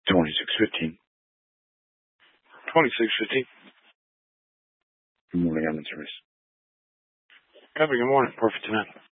2615. 2615. Good morning, I'm in service. Copy, good morning. Perfect tonight.